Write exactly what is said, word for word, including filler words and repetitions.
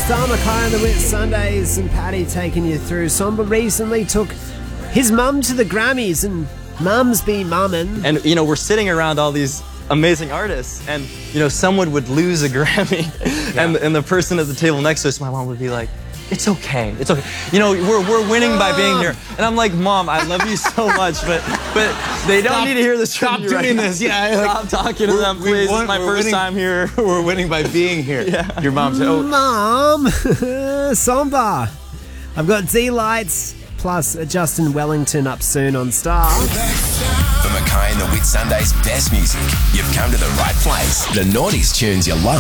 Star Mackay on the Wit Sundays and Paddy taking you through. Somba recently took his mum to the Grammys and mums be mummin'. And, you know, we're sitting around all these amazing artists and, you know, someone would lose a Grammy yeah. and, and the person at the table next to us, my mom would be like, it's okay, it's okay. You know, we're, we're winning by being here. And I'm like, Mom, I love you so much, but but they don't stop, need to hear this Stop from you doing right this, now. yeah. Stop like, talking to them, please. Won, it's my first winning, time here. We're winning by being here. Yeah. Your mom said, oh. Mom, Somba. I've got D-Lights plus Justin Wellington up soon on Star. For Mackay and the Wit Sundays best music, you've come to the right place. The Naughties tunes you love.